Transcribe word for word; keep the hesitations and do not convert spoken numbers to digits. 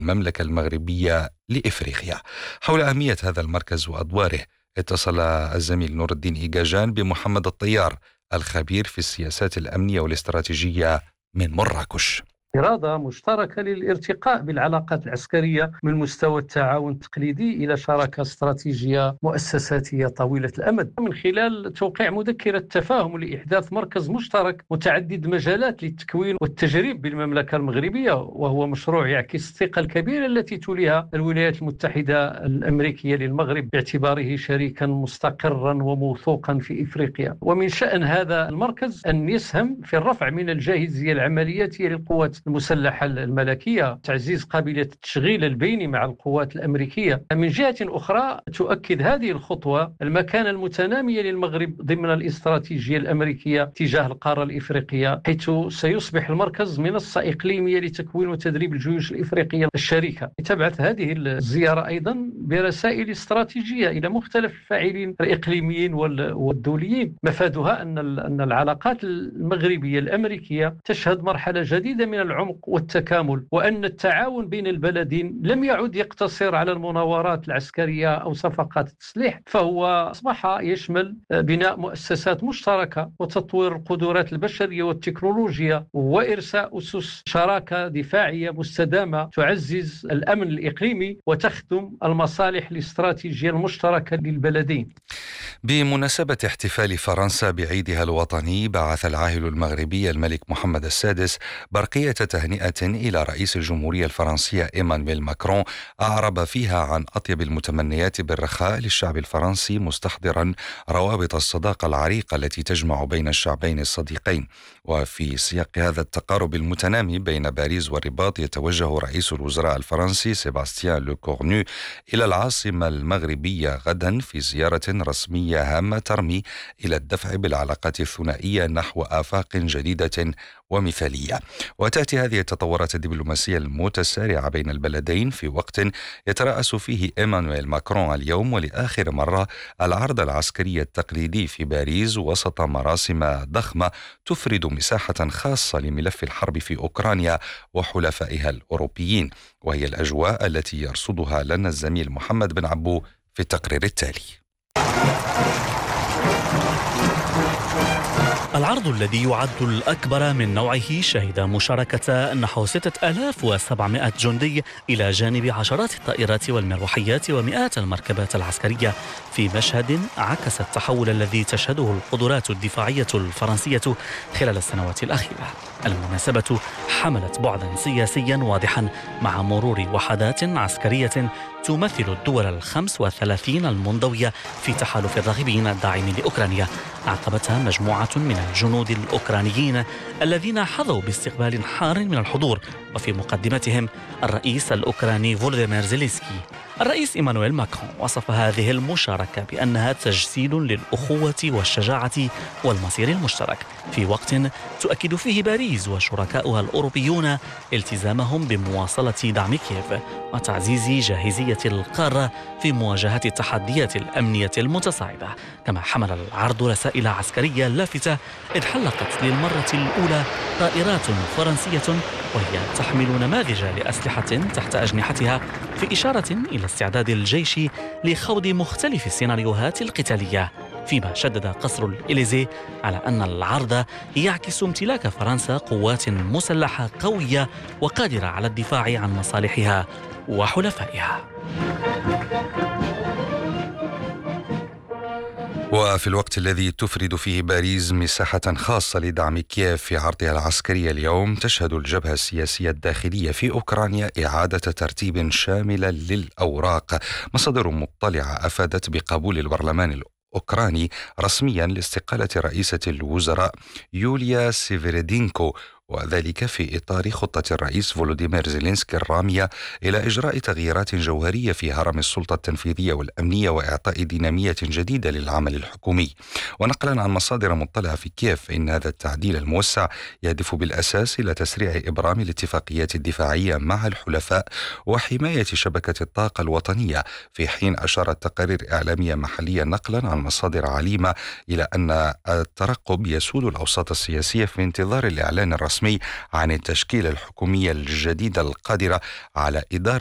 المملكة المغربية لإفريقيا. حول أهمية هذا المركز وأدواره اتصل الزميل نور الدين إيجاجان بمحمد الطيار الخبير في السياسات الأمنية والاستراتيجية من مراكش. إرادة مشتركة للارتقاء بالعلاقات العسكرية من مستوى التعاون التقليدي إلى شراكة استراتيجية مؤسساتية طويلة الأمد من خلال توقيع مذكرة تفاهم لإحداث مركز مشترك متعدد المجالات للتكوين والتجريب بالمملكة المغربية، وهو مشروع يعكس الثقة الكبيرة التي توليها الولايات المتحدة الأمريكية للمغرب باعتباره شريكا مستقرا وموثوقا في إفريقيا. ومن شأن هذا المركز أن يسهم في الرفع من الجاهزية العملياتية للقوات المسلحة الملكية، تعزيز قابلية التشغيل البيني مع القوات الأمريكية. من جهة أخرى تؤكد هذه الخطوة المكانة المتنامية للمغرب ضمن الاستراتيجية الأمريكية تجاه القارة الإفريقية، حيث سيصبح المركز منصة إقليمية لتكوين وتدريب الجيوش الإفريقية الشريكة. تبعث هذه الزيارة أيضا برسائل استراتيجية إلى مختلف الفاعلين الإقليميين والدوليين، مفادها أن العلاقات المغربية الأمريكية تشهد مرحلة جديدة من العمق والتكامل، وأن التعاون بين البلدين لم يعد يقتصر على المناورات العسكرية أو صفقات التسليح، فهو أصبح يشمل بناء مؤسسات مشتركة وتطوير القدرات البشرية والتكنولوجيا وإرساء أسس شراكة دفاعية مستدامة تعزز الأمن الإقليمي وتخدم المصالح الاستراتيجية المشتركة للبلدين. بمناسبة احتفال فرنسا بعيدها الوطني، بعث العاهل المغربي الملك محمد السادس برقية تهنئة إلى رئيس الجمهورية الفرنسية إيمانويل ماكرون، أعرب فيها عن أطيب المتمنيات بالرخاء للشعب الفرنسي، مستحضرا روابط الصداقة العريقة التي تجمع بين الشعبين الصديقين. وفي سياق هذا التقارب المتنامي بين باريس والرباط، يتوجه رئيس الوزراء الفرنسي سيباستيان لوكورنو إلى العاصمة المغربية غدا في زيارة رسمية هامة ترمي إلى الدفع بالعلاقات الثنائية نحو آفاق جديدة ومثالية. وتأتي هذه التطورات الدبلوماسية المتسارعة بين البلدين في وقت يترأس فيه إيمانويل ماكرون اليوم ولآخر مرة العرض العسكري التقليدي في باريس، وسط مراسم ضخمة تفرد مساحة خاصة لملف الحرب في أوكرانيا وحلفائها الأوروبيين، وهي الأجواء التي يرصدها لنا الزميل محمد بن عبو في التقرير التالي. العرض الذي يعد الأكبر من نوعه شهد مشاركة نحو ستة آلاف وسبعمائة جندي إلى جانب عشرات الطائرات والمروحيات ومئات المركبات العسكرية، في مشهد عكس التحول الذي تشهده القدرات الدفاعية الفرنسية خلال السنوات الأخيرة. المناسبة حملت بعدا سياسيا واضحا مع مرور وحدات عسكرية تمثل الدول الخمس وثلاثين المنضوية في تحالف الراغبين الداعم لأوكرانيا. أعقبتها مجموعة من الجنود الأوكرانيين الذين حظوا باستقبال حار من الحضور، وفي مقدمتهم الرئيس الأوكراني فولوديمير زيلينسكي. الرئيس إيمانويل ماكرون وصف هذه المشاركة بأنها تجسيد للأخوة والشجاعة والمصير المشترك، في وقت تؤكد فيه باريس وشركاؤها الأوروبيون التزامهم بمواصلة دعم كييف وتعزيز جاهزية القارة في مواجهة التحديات الأمنية المتصاعدة. كما حمل العرض رسائل عسكرية لافتة، إذ حلقت للمرة الأولى طائرات فرنسية وهي تحمل نماذج لأسلحة تحت أجنحتها، في إشارة إلى استعداد الجيش لخوض مختلف السيناريوهات القتالية. فيما شدد قصر الإليزي على أن العرض يعكس امتلاك فرنسا قوات مسلحة قوية وقادرة على الدفاع عن مصالحها وحلفائها. وفي الوقت الذي تفرد فيه باريس مساحة خاصة لدعم كييف في عرضها العسكري اليوم، تشهد الجبهة السياسية الداخلية في أوكرانيا إعادة ترتيب شامل للأوراق. مصادر مطلعة أفادت بقبول البرلمان الأوكراني رسميا لاستقالة رئيسة الوزراء يوليا سيفيريدينكو، وذلك في إطار خطة الرئيس فولوديمير زيلينسكي الرامية إلى إجراء تغييرات جوهرية في هرم السلطة التنفيذية والأمنية وإعطاء دينامية جديدة للعمل الحكومي. ونقلا عن مصادر مطلعة في كييف، إن هذا التعديل الموسع يهدف بالأساس إلى تسريع إبرام الاتفاقيات الدفاعية مع الحلفاء وحماية شبكة الطاقة الوطنية، في حين أشارت تقارير إعلامية محلية نقلا عن مصادر عليمة إلى أن الترقب يسود الأوساط السياسية في انتظار الإعلان الرسمي الرسمي عن التشكيلة الحكومية الجديدة القادرة على إدارة